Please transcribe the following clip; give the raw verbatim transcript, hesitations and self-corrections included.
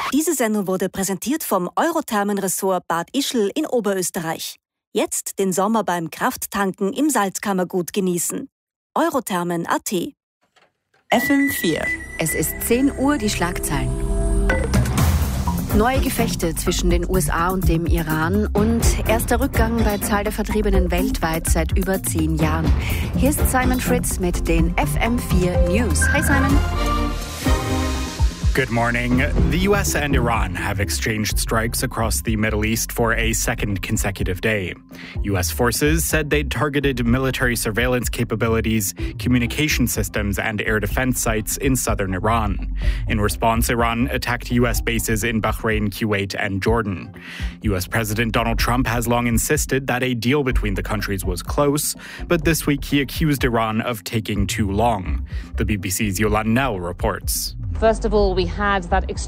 Diese Sendung wurde präsentiert vom Eurothermenressort Bad Ischl in Oberösterreich. Jetzt den Sommer beim Krafttanken im Salzkammergut genießen. Eurothermen Punkt a t. F M vier. Es ist zehn Uhr, die Schlagzeilen. Neue Gefechte zwischen den U S A und dem Iran und erster Rückgang bei Zahl der Vertriebenen weltweit seit über zehn Jahren. Hier ist Simon Fritz mit den F M vier News. Hi Simon. Good morning. The U S and Iran have exchanged strikes across the Middle East for a second consecutive day. U S forces said they'd targeted military surveillance capabilities, communication systems, and air defense sites in southern Iran. In response, Iran attacked U S bases in Bahrain, Kuwait, and Jordan. U S President Donald Trump has long insisted that a deal between the countries was close, but this week he accused Iran of taking too long. The B B C's Yolande Nell reports. First of all, we had that